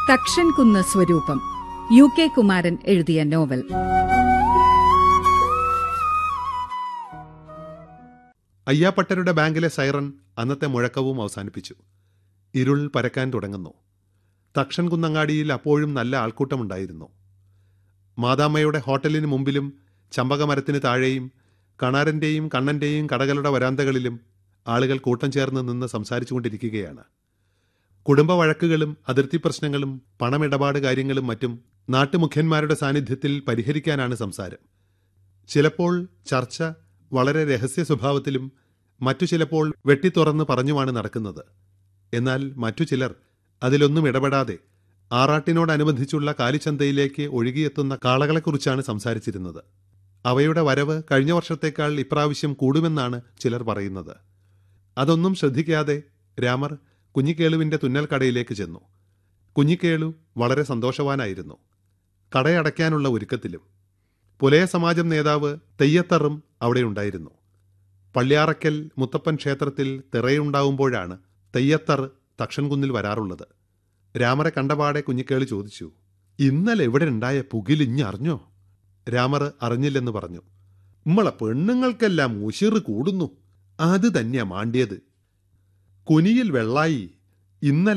തക്ഷൻകുന്ന് സ്വരൂപം, UK കുമാരൻ എഴുതിയ novel. അയ്യാപ്പട്ടരുടെ ബാങ്കിലെ സൈറൺ അന്നത്തെ മുഴക്കവും അവസാനിപ്പിച്ചു. ഇരുൾ പരക്കാൻ തുടങ്ങുന്നു. തക്ഷൻ കുന്നങ്ങാടിയിൽ അപ്പോഴും നല്ല ആൾക്കൂട്ടമുണ്ടായിരുന്നു. മാതാമ്മയുടെ ഹോട്ടലിന് മുമ്പിലും ചമ്പകമരത്തിന് താഴെയും കണാരന്റെയും കണ്ണന്റെയും കടകളുടെ വരാന്തകളിലും ആളുകൾ കൂട്ടം ചേർന്ന് നിന്ന് സംസാരിച്ചുകൊണ്ടിരിക്കുകയാണ്. കുടുംബ വഴക്കുകളും അതിർത്തി പ്രശ്നങ്ങളും പണമിടപാട് കാര്യങ്ങളും മറ്റും നാട്ടുമുഖ്യന്മാരുടെ സാന്നിധ്യത്തിൽ പരിഹരിക്കാനാണ് സംസാരം. ചിലപ്പോൾ ചർച്ച വളരെ രഹസ്യ സ്വഭാവത്തിലും മറ്റു ചിലപ്പോൾ വെട്ടിത്തുറന്ന് പറഞ്ഞുമാണ് നടക്കുന്നത്. എന്നാൽ മറ്റു ചിലർ അതിലൊന്നും ഇടപെടാതെ ആറാട്ടിനോടനുബന്ധിച്ചുള്ള കാലിച്ചന്തയിലേക്ക് ഒഴുകിയെത്തുന്ന കാളകളെക്കുറിച്ചാണ് സംസാരിച്ചിരുന്നത്. അവയുടെ വരവ് കഴിഞ്ഞ വർഷത്തേക്കാൾ ഇപ്രാവശ്യം കൂടുമെന്നാണ് ചിലർ പറയുന്നത്. അതൊന്നും ശ്രദ്ധിക്കാതെ രാമർ കുഞ്ഞിക്കേളുവിന്റെ തുന്നൽ കടയിലേക്ക് ചെന്നു. കുഞ്ഞിക്കേളു വളരെ സന്തോഷവാനായിരുന്നു. കടയടയ്ക്കാനുള്ള ഒരുക്കത്തിലും. പുലയ സമാജം നേതാവ് തെയ്യത്തറും അവിടെയുണ്ടായിരുന്നു. പള്ളിയാറയ്ക്കൽ മുത്തപ്പൻ ക്ഷേത്രത്തിൽ തിറയുണ്ടാവുമ്പോഴാണ് തെയ്യത്തർ തക്ഷൻകുന്നിൽ വരാറുള്ളത്. രാമറെ കണ്ടപാടെ കുഞ്ഞിക്കേളി ചോദിച്ചു, ഇന്നലെ എവിടെ ഉണ്ടായ പുകിലിഞ്ഞറിഞ്ഞോ? രാമർ അറിഞ്ഞില്ലെന്ന് പറഞ്ഞു. നമ്മളെ പെണ്ണുങ്ങൾക്കെല്ലാം ഉശിറ് കൂടുന്നു, അത് തന്നെയാ മാണ്ടിയത്. കുനിയിൽ വെള്ളായി ഇന്നലെ